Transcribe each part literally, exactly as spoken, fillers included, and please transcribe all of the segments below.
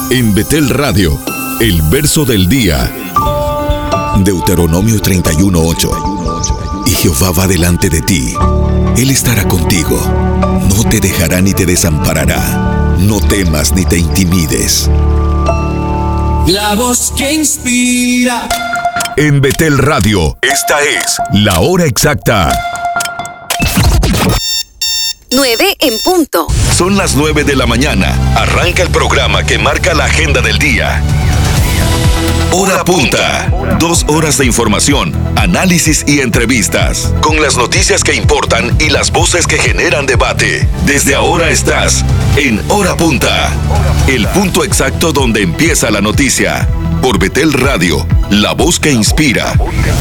En Betel Radio, el verso del día. Deuteronomio treinta y uno, ocho. Y Jehová va delante de ti. Él estará contigo. No te dejará ni te desamparará. No temas ni te intimides. La voz que inspira. En Betel Radio, esta es la hora exacta. nueve en punto. Son las nueve de la mañana. Arranca el programa que marca la agenda del día. Hora punta. Dos horas de información, análisis y entrevistas. Con las noticias que importan y las voces que generan debate. Desde ahora estás en Hora Punta. El punto exacto donde empieza la noticia. Por Betel Radio, la voz que inspira.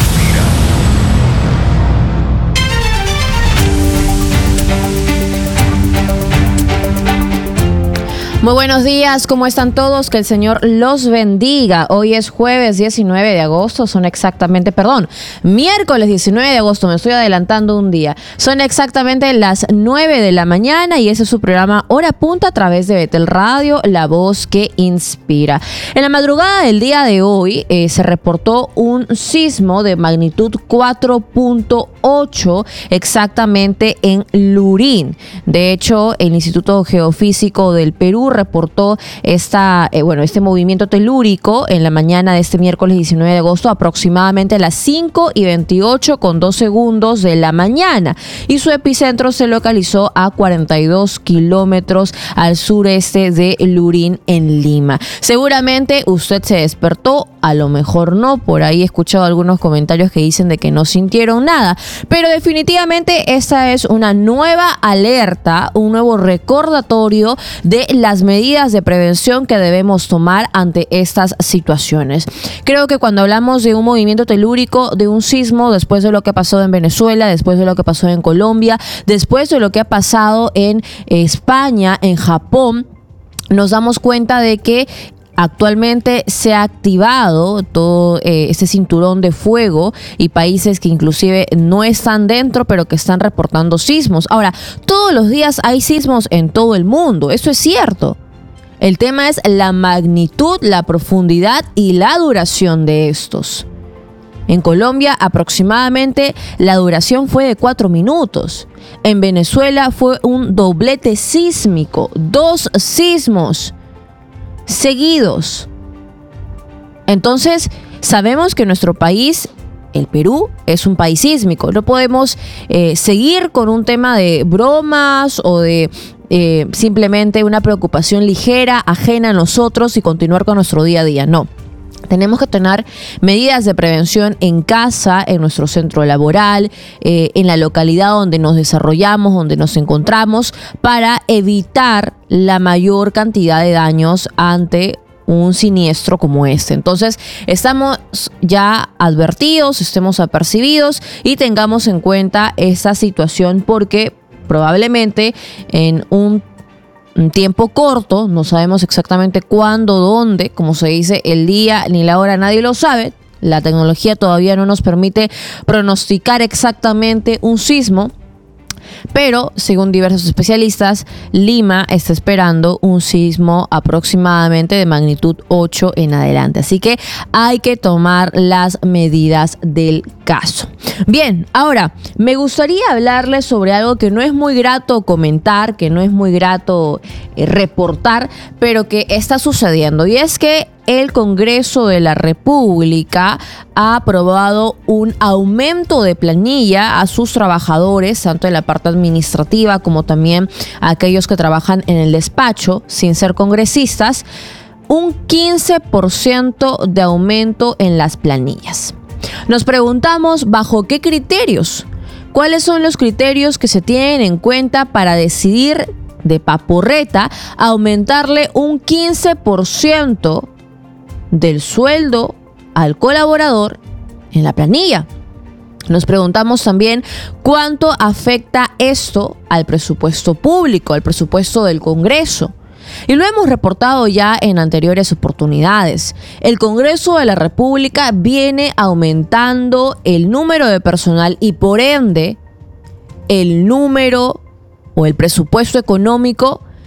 Muy buenos días, ¿cómo están todos? Que el Señor los bendiga. Hoy es jueves diecinueve de agosto, son exactamente, perdón, miércoles diecinueve de agosto, me estoy adelantando un día. Son exactamente las nueve de la mañana y ese es su programa Hora Punta a través de Betel Radio, la voz que inspira. En la madrugada del día de hoy eh, se reportó un sismo de magnitud cuatro punto ocho exactamente en Lurín. De hecho, el Instituto Geofísico del Perú reportó esta, eh, bueno, este movimiento telúrico en la mañana de este miércoles diecinueve de agosto, aproximadamente a las cinco y veintiocho con dos segundos de la mañana, y su epicentro se localizó a cuarenta y dos kilómetros al sureste de Lurín, en Lima. Seguramente usted se despertó, a lo mejor no, por ahí he escuchado algunos comentarios que dicen de que no sintieron nada, pero definitivamente esta es una nueva alerta, un nuevo recordatorio de las medidas de prevención que debemos tomar ante estas situaciones. Creo que cuando hablamos de un movimiento telúrico, de un sismo, después de lo que pasó en Venezuela, después de lo que pasó en Colombia, después de lo que ha pasado en España, en Japón, nos damos cuenta de que actualmente se ha activado todo eh, este cinturón de fuego y países que inclusive no están dentro, pero que están reportando sismos. Ahora, todos los días hay sismos en todo el mundo, eso es cierto. El tema es la magnitud, la profundidad y la duración de estos. En Colombia aproximadamente la duración fue de cuatro minutos. En Venezuela fue un doblete sísmico, dos sismos seguidos. Entonces, sabemos que nuestro país, el Perú, es un país sísmico. No podemos eh, seguir con un tema de bromas o de eh, simplemente una preocupación ligera, ajena a nosotros y continuar con nuestro día a día. No. Tenemos que tener medidas de prevención en casa, en nuestro centro laboral, eh, en la localidad donde nos desarrollamos, donde nos encontramos, para evitar la mayor cantidad de daños ante un siniestro como este. Entonces, estamos ya advertidos, estemos apercibidos y tengamos en cuenta esta situación porque probablemente en un Un tiempo corto, no sabemos exactamente cuándo, dónde, como se dice, el día ni la hora, nadie lo sabe. La tecnología todavía no nos permite pronosticar exactamente un sismo, pero según diversos especialistas, Lima está esperando un sismo aproximadamente de magnitud ocho en adelante. Así que hay que tomar las medidas del caso. Bien, ahora me gustaría hablarles sobre algo que no es muy grato comentar, que no es muy grato eh, reportar, pero que está sucediendo. Y es que el Congreso de la República ha aprobado un aumento de planilla a sus trabajadores, tanto en la parte administrativa como también a aquellos que trabajan en el despacho, sin ser congresistas, un quince por ciento de aumento en las planillas. Nos preguntamos bajo qué criterios, cuáles son los criterios que se tienen en cuenta para decidir de paporreta aumentarle un quince por ciento del sueldo al colaborador en la planilla. Nos preguntamos también cuánto afecta esto al presupuesto público, al presupuesto del Congreso. Y lo hemos reportado ya en anteriores oportunidades. El Congreso de la República viene aumentando el número de personal y por ende el número o el presupuesto económico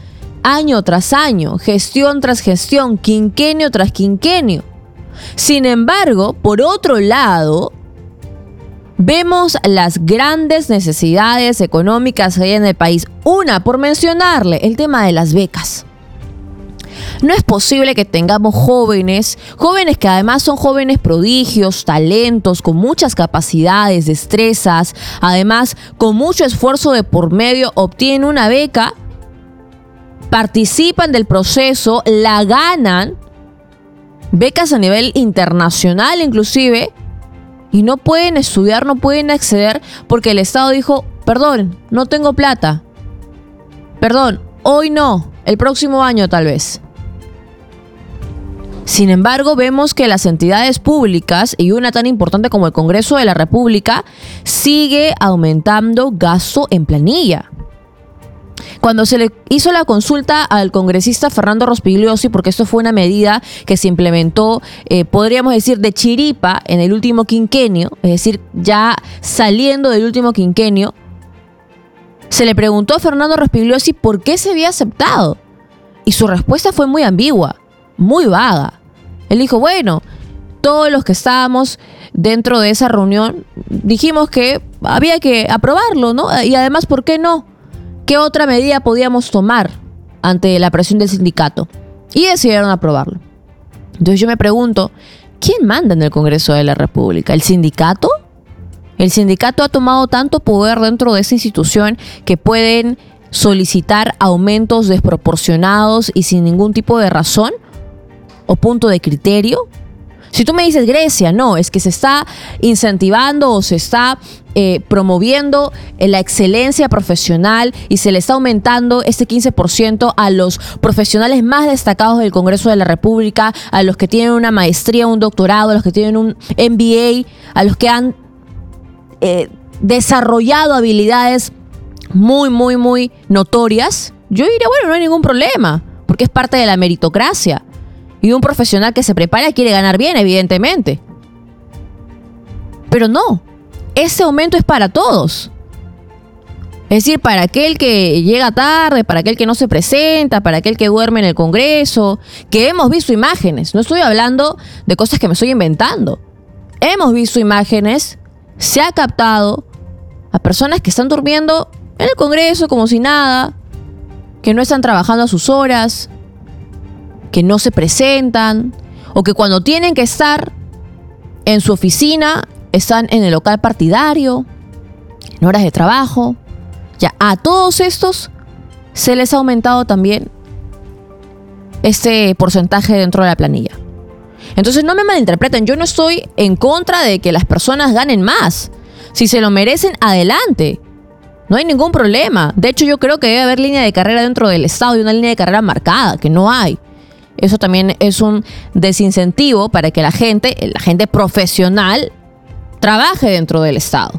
año tras año, gestión tras gestión, quinquenio tras quinquenio. Sin embargo, por otro lado, vemos las grandes necesidades económicas que hay en el país. Una, por mencionarle, el tema de las becas. No es posible que tengamos jóvenes, jóvenes que además son jóvenes prodigios, talentos, con muchas capacidades, destrezas, además con mucho esfuerzo de por medio, obtienen una beca, participan del proceso, la ganan, becas a nivel internacional inclusive, y no pueden estudiar, no pueden acceder porque el Estado dijo, perdón, no tengo plata, perdón, hoy no, el próximo año tal vez. Sin embargo, vemos que las entidades públicas, y una tan importante como el Congreso de la República, sigue aumentando gasto en planilla. Cuando se le hizo la consulta al congresista Fernando Rospigliosi, porque esto fue una medida que se implementó, eh, podríamos decir, de chiripa en el último quinquenio, es decir, ya saliendo del último quinquenio, se le preguntó a Fernando Rospigliosi por qué se había aceptado. Y su respuesta fue muy ambigua, muy vaga. Él dijo, bueno, todos los que estábamos dentro de esa reunión dijimos que había que aprobarlo, ¿no? Y además, ¿por qué no? ¿Qué otra medida podíamos tomar ante la presión del sindicato? Y decidieron aprobarlo. Entonces yo me pregunto, ¿quién manda en el Congreso de la República? ¿El sindicato? El sindicato ha tomado tanto poder dentro de esa institución que pueden solicitar aumentos desproporcionados y sin ningún tipo de razón o punto de criterio. Si tú me dices Grecia, no, es que se está incentivando o se está eh, promoviendo la excelencia profesional y se le está aumentando este quince por ciento a los profesionales más destacados del Congreso de la República, a los que tienen una maestría, un doctorado, a los que tienen un M B A, a los que han eh, desarrollado habilidades muy, muy, muy notorias. Yo diría, bueno, no hay ningún problema, porque es parte de la meritocracia. Y un profesional que se prepara quiere ganar bien, evidentemente. Pero no, ese aumento es para todos. Es decir, para aquel que llega tarde, para aquel que no se presenta, para aquel que duerme en el Congreso, que hemos visto imágenes. No estoy hablando de cosas que me estoy inventando. Hemos visto imágenes, se ha captado a personas que están durmiendo en el Congreso como si nada, que no están trabajando a sus horas, que no se presentan, o que cuando tienen que estar en su oficina, están en el local partidario, en horas de trabajo. Ya a todos estos se les ha aumentado también este porcentaje dentro de la planilla. Entonces no me malinterpreten, yo no estoy en contra de que las personas ganen más. Si se lo merecen, adelante. No hay ningún problema. De hecho, yo creo que debe haber línea de carrera dentro del Estado y una línea de carrera marcada, que no hay. Eso también es un desincentivo para que la gente, la gente profesional, trabaje dentro del Estado.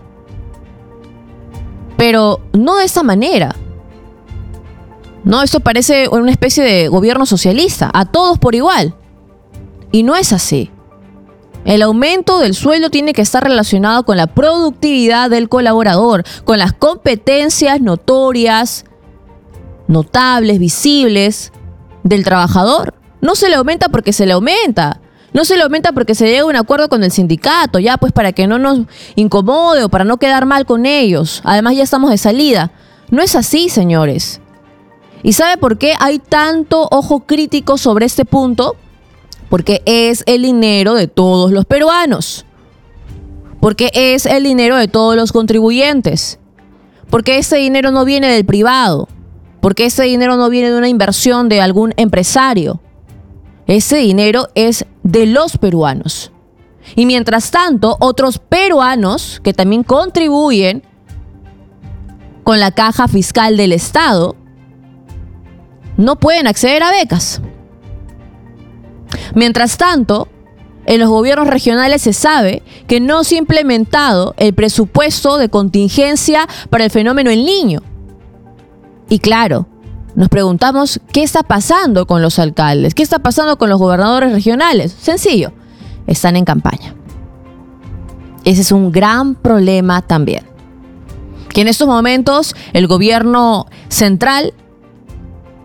Pero no de esta manera. No, esto parece una especie de gobierno socialista, a todos por igual. Y no es así. El aumento del sueldo tiene que estar relacionado con la productividad del colaborador, con las competencias notorias, notables, visibles del trabajador. No se le aumenta porque se le aumenta. No se le aumenta porque se llega a un acuerdo con el sindicato, ya pues para que no nos incomode o para no quedar mal con ellos. Además ya estamos de salida. No es así, señores. ¿Y sabe por qué hay tanto ojo crítico sobre este punto? Porque es el dinero de todos los peruanos. Porque es el dinero de todos los contribuyentes. Porque ese dinero no viene del privado. Porque ese dinero no viene de una inversión de algún empresario. Ese dinero es de los peruanos. Y mientras tanto, otros peruanos que también contribuyen con la caja fiscal del Estado no pueden acceder a becas. Mientras tanto, en los gobiernos regionales se sabe que no se ha implementado el presupuesto de contingencia para el fenómeno El Niño. Y claro, nos preguntamos qué está pasando con los alcaldes, qué está pasando con los gobernadores regionales. Sencillo, están en campaña. Ese es un gran problema también. Que en estos momentos el gobierno central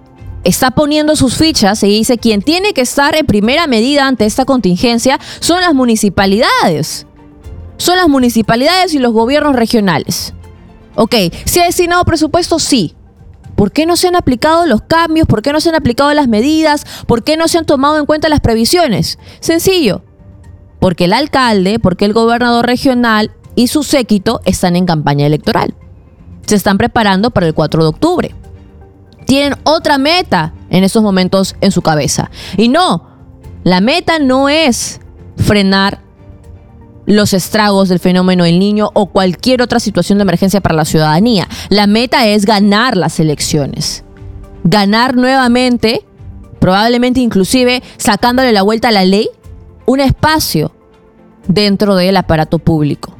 está poniendo sus fichas y dice quien tiene que estar en primera medida ante esta contingencia son las municipalidades. Son las municipalidades y los gobiernos regionales. Ok, ¿se ha destinado presupuesto? Sí. ¿Por qué no se han aplicado los cambios? ¿Por qué no se han aplicado las medidas? ¿Por qué no se han tomado en cuenta las previsiones? Sencillo. Porque el alcalde, porque el gobernador regional y su séquito están en campaña electoral. Se están preparando para el cuatro de octubre. Tienen otra meta en estos momentos en su cabeza. Y no, la meta no es frenar los estragos del fenómeno del Niño o cualquier otra situación de emergencia para la ciudadanía. La meta es ganar las elecciones. Ganar nuevamente, probablemente inclusive sacándole la vuelta a la ley, un espacio dentro del aparato público.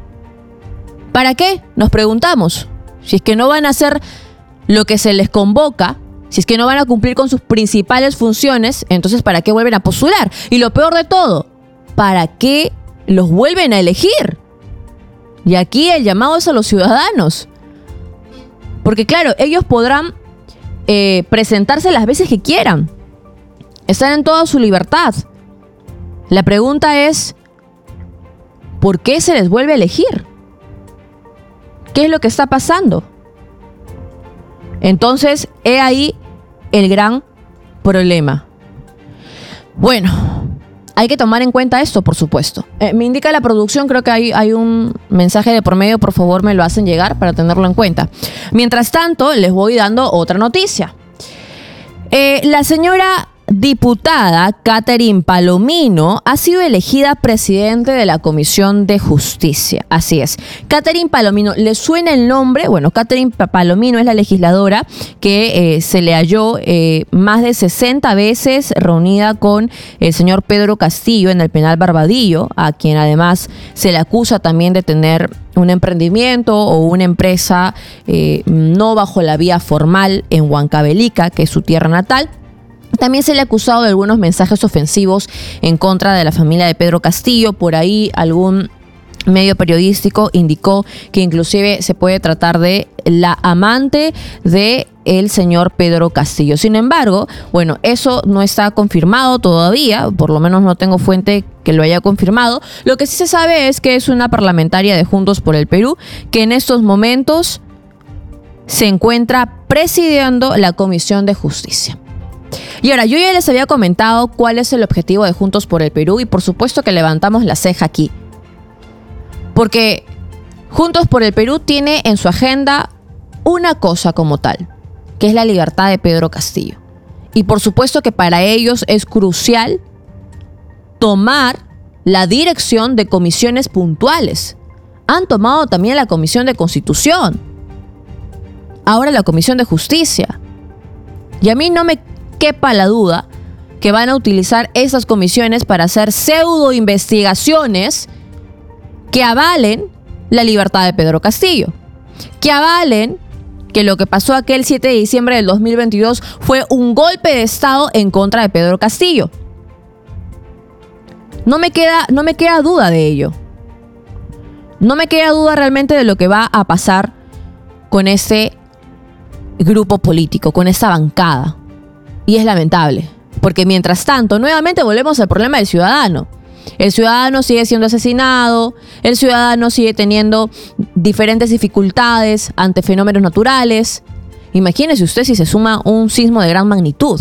¿Para qué? Nos preguntamos. Si es que no van a hacer lo que se les convoca, si es que no van a cumplir con sus principales funciones, entonces ¿para qué vuelven a postular? Y lo peor de todo, ¿para qué los vuelven a elegir? Y aquí el llamado es a los ciudadanos. Porque claro, ellos podrán eh, presentarse las veces que quieran. Están en toda su libertad. La pregunta es, ¿por qué se les vuelve a elegir? ¿Qué es lo que está pasando? Entonces, he ahí el gran problema. Bueno, hay que tomar en cuenta esto, por supuesto. Eh, me indica la producción, creo que hay, hay un mensaje de por medio, por favor me lo hacen llegar para tenerlo en cuenta. Mientras tanto, les voy dando otra noticia. Eh, la señora diputada Catherine Palomino ha sido elegida presidente de la Comisión de Justicia. Así es. Catherine Palomino, ¿le suena el nombre? Bueno, Catherine Palomino es la legisladora que eh, se le halló eh, más de sesenta veces reunida con el señor Pedro Castillo en el penal Barbadillo, a quien además se le acusa también de tener un emprendimiento o una empresa eh, no bajo la vía formal en Huancavelica, que es su tierra natal. También se le ha acusado de algunos mensajes ofensivos en contra de la familia de Pedro Castillo. Por ahí algún medio periodístico indicó que inclusive se puede tratar de la amante de el señor Pedro Castillo. Sin embargo, bueno, eso no está confirmado todavía, por lo menos no tengo fuente que lo haya confirmado. Lo que sí se sabe es que es una parlamentaria de Juntos por el Perú que en estos momentos se encuentra presidiendo la Comisión de Justicia. Y ahora, yo ya les había comentado cuál es el objetivo de Juntos por el Perú y por supuesto que levantamos la ceja aquí. Porque Juntos por el Perú tiene en su agenda una cosa como tal, que es la libertad de Pedro Castillo. Y por supuesto que para ellos es crucial tomar la dirección de comisiones puntuales. Han tomado también la Comisión de Constitución. Ahora la Comisión de Justicia. Y a mí no me quepa la duda que van a utilizar esas comisiones para hacer pseudo investigaciones que avalen la libertad de Pedro Castillo, que avalen que lo que pasó aquel siete de diciembre del dos mil veintidós fue un golpe de Estado en contra de Pedro Castillo. No me queda, no me queda duda de ello. No me queda duda realmente de lo que va a pasar con ese grupo político, con esa bancada. Y es lamentable, porque mientras tanto, nuevamente volvemos al problema del ciudadano. El ciudadano sigue siendo asesinado, el ciudadano sigue teniendo diferentes dificultades ante fenómenos naturales. Imagínese usted si se suma un sismo de gran magnitud.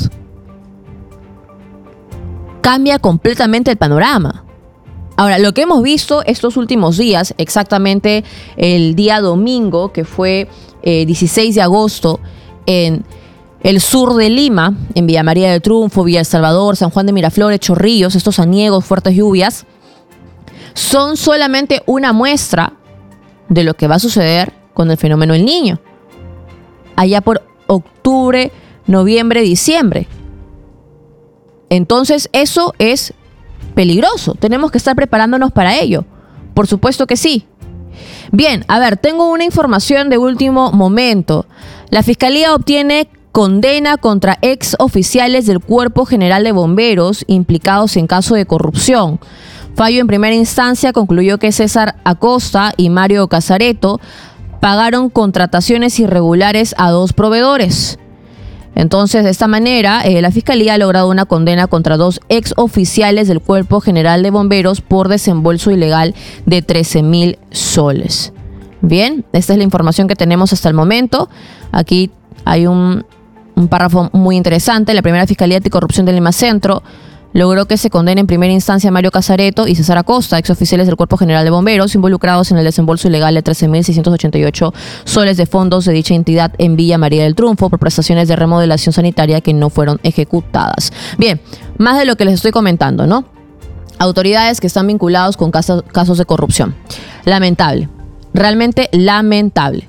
Cambia completamente el panorama. Ahora, lo que hemos visto estos últimos días, exactamente el día domingo, que fue eh, dieciséis de agosto, en el sur de Lima, en Villa María del Triunfo, Villa El Salvador, San Juan de Miraflores, Chorrillos, estos aniegos, fuertes lluvias, son solamente una muestra de lo que va a suceder con el fenómeno del Niño. Allá por octubre, noviembre, diciembre. Entonces, eso es peligroso. Tenemos que estar preparándonos para ello. Por supuesto que sí. Bien, a ver, tengo una información de último momento. La Fiscalía obtiene condena contra ex oficiales del Cuerpo General de Bomberos implicados en caso de corrupción. Fallo en primera instancia concluyó que César Acosta y Mario Casareto pagaron contrataciones irregulares a dos proveedores. Entonces, de esta manera, eh, la Fiscalía ha logrado una condena contra dos ex oficiales del Cuerpo General de Bomberos por desembolso ilegal de trece mil soles. Bien, esta es la información que tenemos hasta el momento. Aquí hay un, un párrafo muy interesante. La primera Fiscalía Anticorrupción de Lima Centro logró que se condene en primera instancia a Mario Casareto y César Acosta, exoficiales del Cuerpo General de Bomberos, involucrados en el desembolso ilegal de trece mil seiscientos ochenta y ocho soles de fondos de dicha entidad en Villa María del Triunfo por prestaciones de remodelación sanitaria que no fueron ejecutadas. Bien, más de lo que les estoy comentando, ¿no? Autoridades que están vinculados con casos, casos de corrupción. Lamentable, realmente lamentable.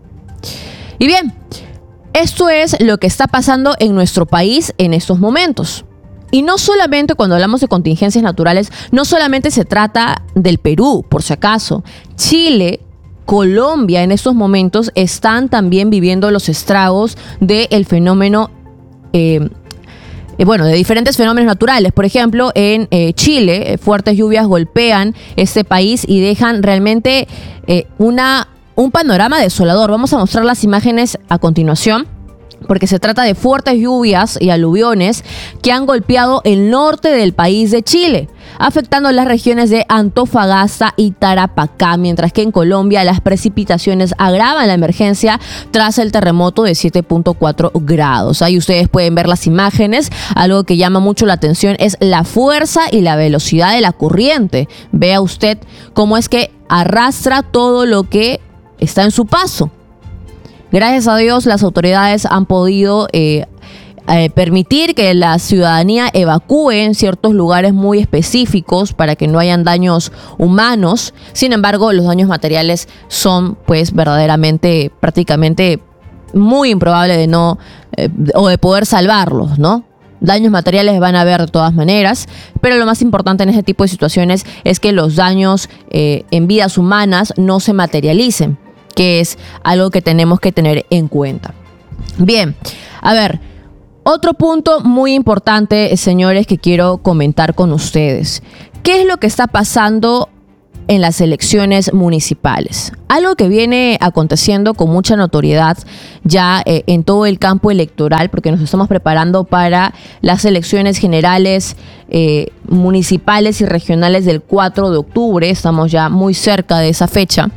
Y bien, esto es lo que está pasando en nuestro país en estos momentos. Y no solamente cuando hablamos de contingencias naturales, no solamente se trata del Perú, por si acaso. Chile, Colombia en estos momentos están también viviendo los estragos del fenómeno, eh, eh, bueno, de diferentes fenómenos naturales. Por ejemplo, en eh, Chile, eh, fuertes lluvias golpean este país y dejan realmente eh, una, un panorama desolador. Vamos a mostrar las imágenes a continuación, porque se trata de fuertes lluvias y aluviones que han golpeado el norte del país de Chile, afectando las regiones de Antofagasta y Tarapacá, mientras que en Colombia las precipitaciones agravan la emergencia tras el terremoto de siete punto cuatro grados. Ahí ustedes pueden ver las imágenes. Algo que llama mucho la atención es la fuerza y la velocidad de la corriente. Vea usted cómo es que arrastra todo lo que está en su paso. Gracias a Dios, las autoridades han podido eh, eh, permitir que la ciudadanía evacúe en ciertos lugares muy específicos para que no hayan daños humanos. Sin embargo, los daños materiales son, pues, verdaderamente, prácticamente muy improbables de no eh, o de poder salvarlos, ¿no? Daños materiales van a haber de todas maneras, pero lo más importante en este tipo de situaciones es que los daños eh, en vidas humanas no se materialicen, que es algo que tenemos que tener en cuenta. Bien, a ver, otro punto muy importante, señores, que quiero comentar con ustedes. ¿Qué es lo que está pasando en las elecciones municipales? Algo que viene aconteciendo con mucha notoriedad ya eh, en todo el campo electoral, porque nos estamos preparando para las elecciones generales eh, municipales y regionales del cuatro de octubre. Estamos ya muy cerca de esa fecha.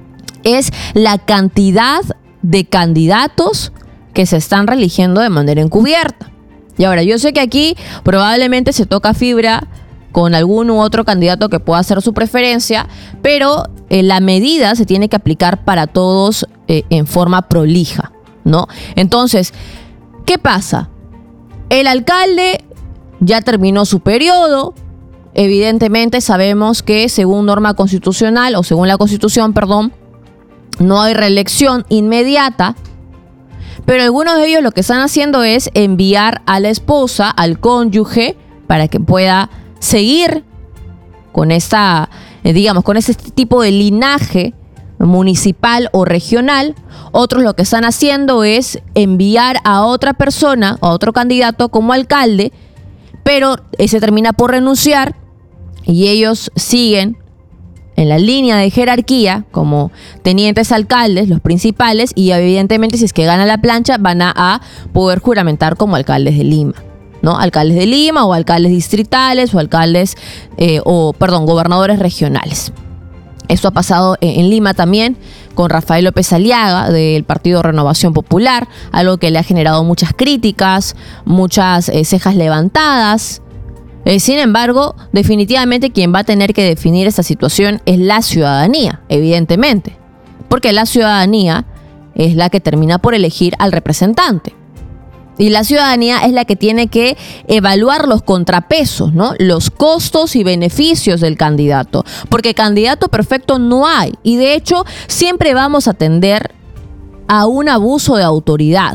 Es la cantidad de candidatos que se están religiendo de manera encubierta. Y ahora, yo sé que aquí probablemente se toca fibra con algún u otro candidato que pueda ser su preferencia, pero eh, la medida se tiene que aplicar para todos eh, en forma prolija, ¿no? Entonces, ¿qué pasa? El alcalde ya terminó su periodo. Evidentemente sabemos que según norma constitucional, o según la Constitución, perdón, no hay reelección inmediata, pero algunos de ellos lo que están haciendo es enviar a la esposa, al cónyuge, para que pueda seguir con esta, digamos, con este tipo de linaje municipal o regional. Otros lo que están haciendo es enviar a otra persona, a otro candidato como alcalde, pero ese termina por renunciar y ellos siguen en la línea de jerarquía como tenientes alcaldes, los principales, y evidentemente si es que gana la plancha van a, a poder juramentar como alcaldes de Lima, ¿no? Alcaldes de Lima o alcaldes distritales o alcaldes, eh, o perdón, gobernadores regionales. Esto ha pasado en, en Lima también con Rafael López Aliaga del Partido Renovación Popular, algo que le ha generado muchas críticas, muchas eh, cejas levantadas. Eh, sin embargo, definitivamente quien va a tener que definir esta situación es la ciudadanía, evidentemente, porque la ciudadanía es la que termina por elegir al representante. Y la ciudadanía es la que tiene que evaluar los contrapesos, ¿no? Los costos y beneficios del candidato, porque candidato perfecto no hay. Y de hecho, siempre vamos a tender a un abuso de autoridad.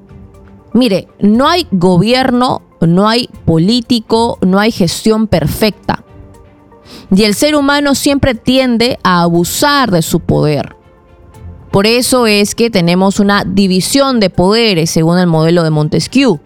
Mire, no hay gobierno, no hay político, no hay gestión perfecta. Y el ser humano siempre tiende a abusar de su poder. Por eso es que tenemos una división de poderes según el modelo de Montesquieu.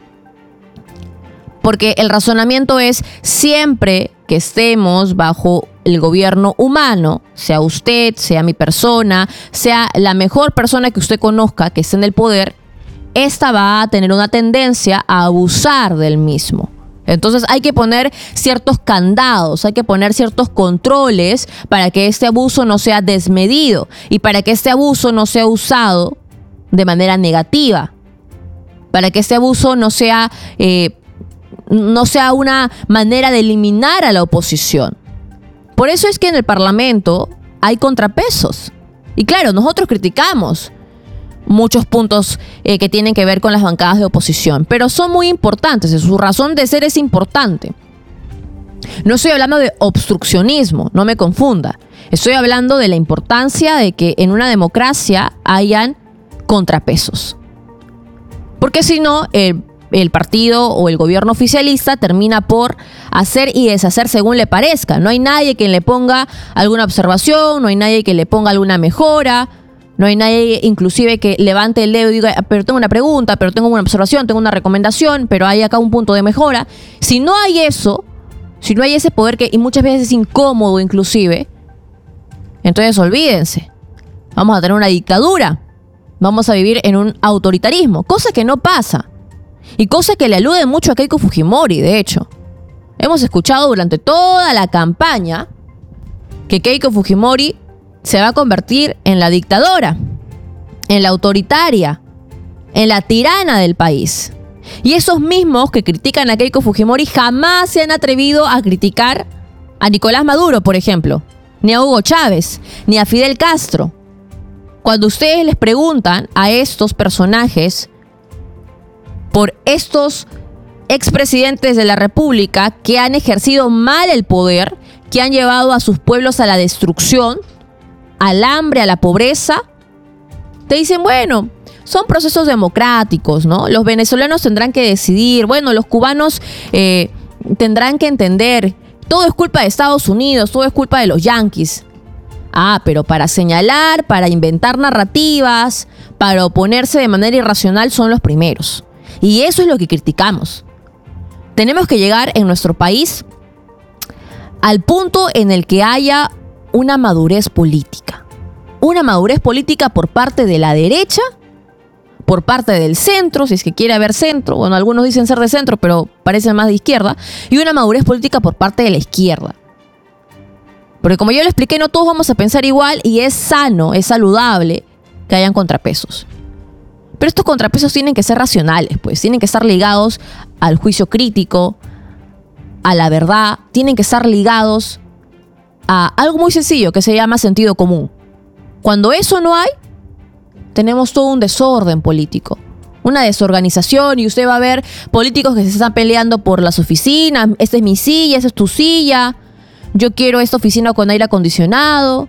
Porque el razonamiento es siempre que estemos bajo el gobierno humano, sea usted, sea mi persona, sea la mejor persona que usted conozca que esté en el poder, esta va a tener una tendencia a abusar del mismo. Entonces hay que poner ciertos candados, hay que poner ciertos controles para que este abuso no sea desmedido y para que este abuso no sea usado de manera negativa, para que este abuso no sea, eh, no sea una manera de eliminar a la oposición. Por eso es que en el Parlamento hay contrapesos. Y claro, nosotros criticamos muchos puntos eh, que tienen que ver con las bancadas de oposición, pero son muy importantes, su razón de ser es importante. No estoy hablando de obstruccionismo, no me confunda. Estoy hablando de la importancia de que en una democracia hayan contrapesos. Porque si no, el, el partido o el gobierno oficialista termina por hacer y deshacer según le parezca. No hay nadie que le ponga alguna observación, no hay nadie que le ponga alguna mejora. No hay nadie inclusive que levante el dedo y diga, pero tengo una pregunta, pero tengo una observación, tengo una recomendación, pero hay acá un punto de mejora. Si no hay eso, si no hay ese poder que y muchas veces es incómodo inclusive, entonces olvídense. Vamos a tener una dictadura. Vamos a vivir en un autoritarismo, cosa que no pasa. Y cosa que le alude mucho a Keiko Fujimori, de hecho. Hemos escuchado durante toda la campaña que Keiko Fujimori se va a convertir en la dictadora, en la autoritaria, en la tirana del país. Y esos mismos que critican a Keiko Fujimori jamás se han atrevido a criticar a Nicolás Maduro, por ejemplo, ni a Hugo Chávez, ni a Fidel Castro. Cuando ustedes les preguntan a estos personajes por estos expresidentes de la República que han ejercido mal el poder, que han llevado a sus pueblos a la destrucción, al hambre, a la pobreza, te dicen, bueno, son procesos democráticos, ¿no? Los venezolanos tendrán que decidir, bueno, los cubanos eh, tendrán que entender, todo es culpa de Estados Unidos, todo es culpa de los yanquis. Ah, pero para señalar, para inventar narrativas, para oponerse de manera irracional son los primeros. Y eso es lo que criticamos. Tenemos que llegar en nuestro país al punto en el que haya una madurez política. Una madurez política por parte de la derecha, por parte del centro, si es que quiere haber centro. Bueno, algunos dicen ser de centro, pero parecen más de izquierda. Y una madurez política por parte de la izquierda. Porque como yo le expliqué, no todos vamos a pensar igual y es sano, es saludable que hayan contrapesos. Pero estos contrapesos tienen que ser racionales, pues. Tienen que estar ligados al juicio crítico, a la verdad. Tienen que estar ligados a algo muy sencillo que se llama sentido común. Cuando eso no hay, tenemos todo un desorden político, una desorganización, y usted va a ver políticos que se están peleando por las oficinas. Esta es mi silla, esta es tu silla. Yo quiero esta oficina con aire acondicionado.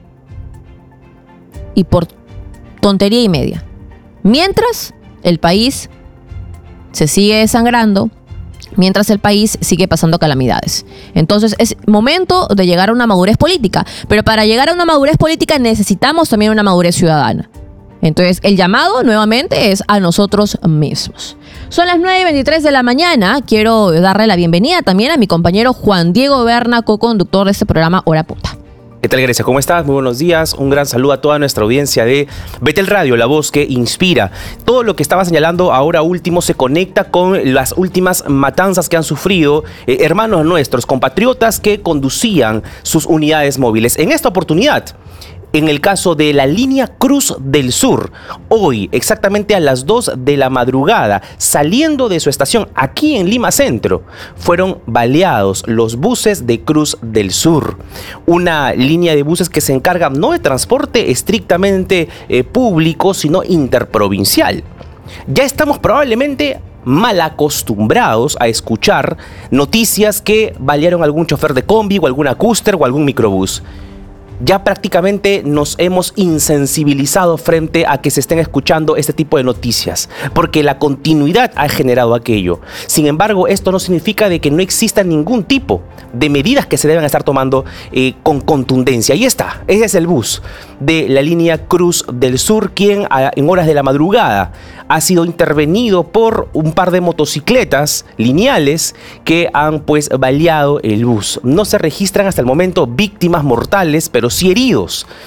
Y por tontería y media. Mientras el país se sigue desangrando, mientras el país sigue pasando calamidades. Entonces es momento de llegar a una madurez política. Pero para llegar a una madurez política necesitamos también una madurez ciudadana. Entonces el llamado nuevamente es a nosotros mismos. Son las nueve y veintitrés de la mañana. Quiero darle la bienvenida también a mi compañero Juan Diego Berna, co-conductor de este programa Hora Punta. ¿Qué tal, Grecia? ¿Cómo estás? Muy buenos días. Un gran saludo a toda nuestra audiencia de Betel Radio, la voz que inspira. Todo lo que estaba señalando ahora último se conecta con las últimas matanzas que han sufrido eh, hermanos nuestros, compatriotas que conducían sus unidades móviles. En esta oportunidad, en el caso de la línea Cruz del Sur, hoy exactamente a las dos de la madrugada, saliendo de su estación aquí en Lima Centro, fueron baleados los buses de Cruz del Sur. Una línea de buses que se encarga no de transporte estrictamente eh, público, sino interprovincial. Ya estamos probablemente mal acostumbrados a escuchar noticias que balearon algún chofer de combi o alguna cúster o algún microbús. Ya prácticamente nos hemos insensibilizado frente a que se estén escuchando este tipo de noticias, porque la continuidad ha generado aquello. Sin embargo, esto no significa de que no exista ningún tipo de medidas que se deben estar tomando eh, con contundencia. Ahí está, ese es el bus de la línea Cruz del Sur, quien a, en horas de la madrugada ha sido intervenido por un par de motocicletas lineales que han pues baleado el bus. No se registran hasta el momento víctimas mortales, pero sí heridos.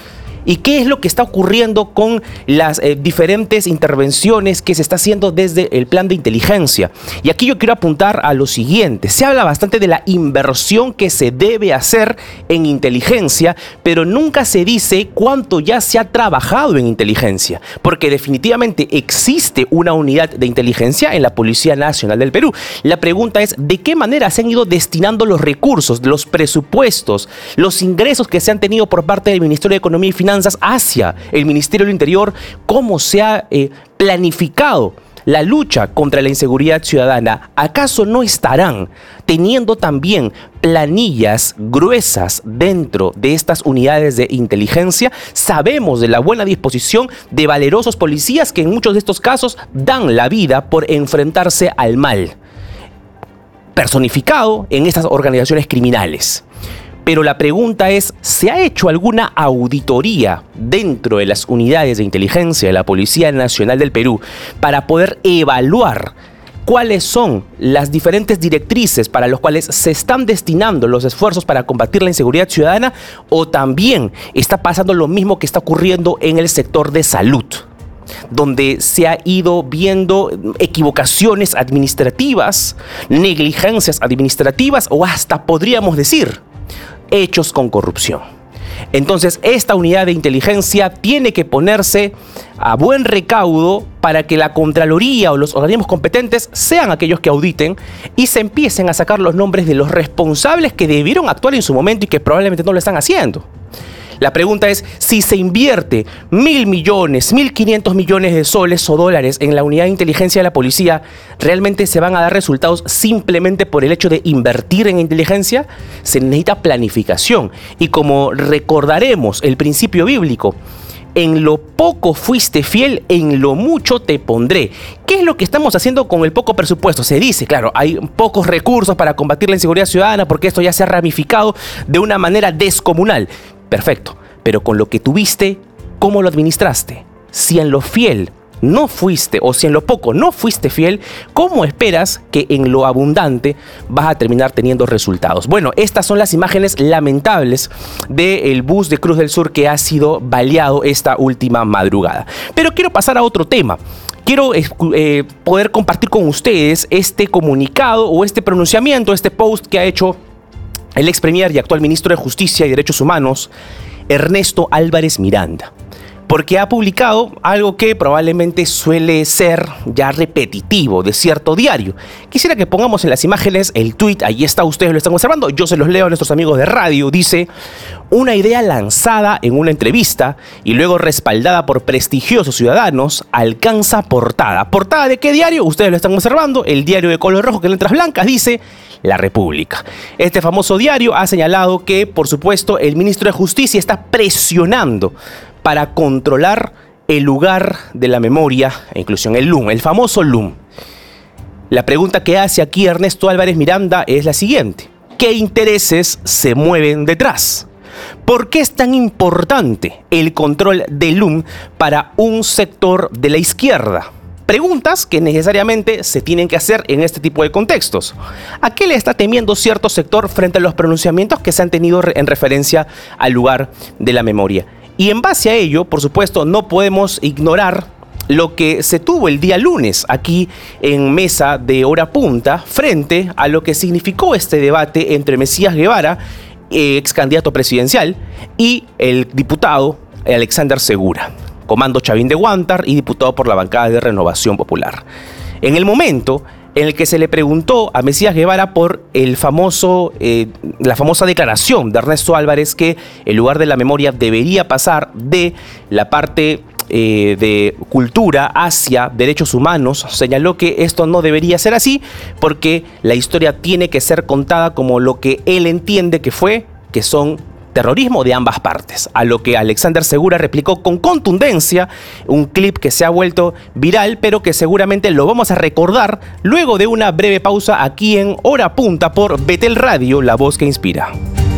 ¿Y qué es lo que está ocurriendo con las eh, diferentes intervenciones que se está haciendo desde el plan de inteligencia? Y aquí yo quiero apuntar a lo siguiente. Se habla bastante de la inversión que se debe hacer en inteligencia, pero nunca se dice cuánto ya se ha trabajado en inteligencia, porque definitivamente existe una unidad de inteligencia en la Policía Nacional del Perú. La pregunta es, ¿de qué manera se han ido destinando los recursos, los presupuestos, los ingresos que se han tenido por parte del Ministerio de Economía y Finanzas hacia el Ministerio del Interior? ¿Cómo se ha eh, planificado la lucha contra la inseguridad ciudadana? ¿Acaso no estarán teniendo también planillas gruesas dentro de estas unidades de inteligencia? Sabemos de la buena disposición de valerosos policías que en muchos de estos casos dan la vida por enfrentarse al mal, personificado en estas organizaciones criminales. Pero la pregunta es, ¿se ha hecho alguna auditoría dentro de las unidades de inteligencia de la Policía Nacional del Perú para poder evaluar cuáles son las diferentes directrices para las cuales se están destinando los esfuerzos para combatir la inseguridad ciudadana? ¿O también está pasando lo mismo que está ocurriendo en el sector de salud, donde se ha ido viendo equivocaciones administrativas, negligencias administrativas o hasta podríamos decir hechos con corrupción? Entonces, esta unidad de inteligencia tiene que ponerse a buen recaudo para que la Contraloría o los organismos competentes sean aquellos que auditen y se empiecen a sacar los nombres de los responsables que debieron actuar en su momento y que probablemente no lo están haciendo. La pregunta es, si se invierte mil millones, mil quinientos millones de soles o dólares en la unidad de inteligencia de la policía, ¿realmente se van a dar resultados simplemente por el hecho de invertir en inteligencia? Se necesita planificación. Y como recordaremos el principio bíblico, en lo poco fuiste fiel, en lo mucho te pondré. ¿Qué es lo que estamos haciendo con el poco presupuesto? Se dice, claro, hay pocos recursos para combatir la inseguridad ciudadana porque esto ya se ha ramificado de una manera descomunal. Perfecto, pero con lo que tuviste, ¿cómo lo administraste? Si en lo fiel no fuiste, o si en lo poco no fuiste fiel, ¿cómo esperas que en lo abundante vas a terminar teniendo resultados? Bueno, estas son las imágenes lamentables del bus de Cruz del Sur que ha sido baleado esta última madrugada. Pero quiero pasar a otro tema. Quiero eh, poder compartir con ustedes este comunicado o este pronunciamiento, este post que ha hecho el ex premier y actual ministro de Justicia y Derechos Humanos, Ernesto Álvarez Miranda, porque ha publicado algo que probablemente suele ser ya repetitivo de cierto diario. Quisiera que pongamos en las imágenes el tuit, ahí está, ustedes lo están observando, yo se los leo a nuestros amigos de radio. Dice: una idea lanzada en una entrevista y luego respaldada por prestigiosos ciudadanos alcanza portada. ¿Portada de qué diario? Ustedes lo están observando, el diario de color rojo que en letras blancas dice La República. Este famoso diario ha señalado que, por supuesto, el ministro de Justicia está presionando para controlar el lugar de la memoria e inclusión, el L U M, el famoso L U M. La pregunta que hace aquí Ernesto Álvarez Miranda es la siguiente: ¿qué intereses se mueven detrás? ¿Por qué es tan importante el control del L U M para un sector de la izquierda? Preguntas que necesariamente se tienen que hacer en este tipo de contextos. ¿A qué le está temiendo cierto sector frente a los pronunciamientos que se han tenido en referencia al lugar de la memoria? Y en base a ello, por supuesto, no podemos ignorar lo que se tuvo el día lunes aquí en Mesa de Hora Punta frente a lo que significó este debate entre Mesías Guevara, ex candidato presidencial, y el diputado Alexander Segura, comando Chavín de Huántar y diputado por la bancada de Renovación Popular. En el momento en el que se le preguntó a Mesías Guevara por el famoso, eh, la famosa declaración de Ernesto Álvarez que el lugar de la memoria debería pasar de la parte eh, de cultura hacia derechos humanos, señaló que esto no debería ser así porque la historia tiene que ser contada como lo que él entiende que fue, que son terrorismo de ambas partes, a lo que Alexander Segura replicó con contundencia, un clip que se ha vuelto viral, pero que seguramente lo vamos a recordar luego de una breve pausa aquí en Hora Punta por Betel Radio, la voz que inspira.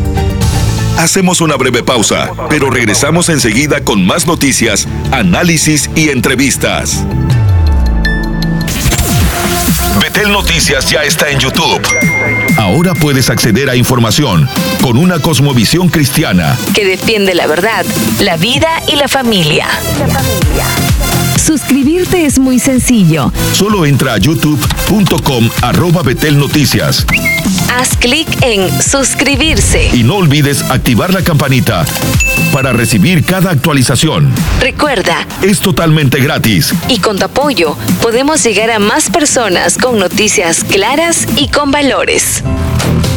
Hacemos una breve pausa, pero regresamos enseguida con más noticias, análisis y entrevistas. Betel Noticias ya está en YouTube. Ahora Ahora puedes acceder a información con una cosmovisión cristiana Que defiende la verdad, la vida y la familia. Suscribirte es muy sencillo. Solo entra a youtube punto com arroba Betel Noticias Haz clic en suscribirse. y no olvides activar la campanita para recibir cada actualización. Recuerda, Es totalmente gratis. y con tu apoyo podemos llegar a más personas con noticias claras y con valores.